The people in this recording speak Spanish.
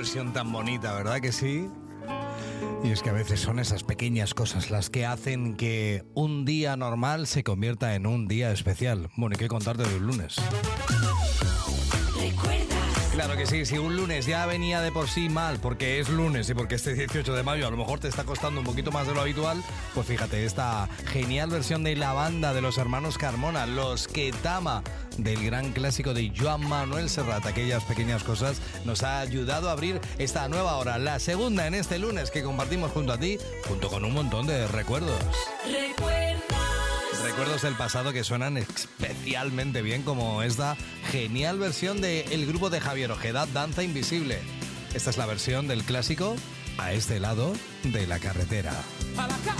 versión tan bonita, ¿verdad que sí? Y es que a veces son esas pequeñas cosas las que hacen que un día normal se convierta en un día especial. Bueno, ¿y qué contarte de un lunes? Claro que sí, si un lunes ya venía de por sí mal, porque es lunes y porque este 18 de mayo a lo mejor te está costando un poquito más de lo habitual, pues fíjate, esta genial versión de la banda de los hermanos Carmona, Los Ketama, del gran clásico de Joan Manuel Serrat, aquellas pequeñas cosas, nos ha ayudado a abrir esta nueva hora, la segunda en este lunes que compartimos junto a ti, junto con un montón de recuerdos. Recuerdos del pasado que suenan especialmente bien, como esta genial versión del grupo de Javier Ojeda, Danza Invisible. Esta es la versión del clásico A este lado de la carretera.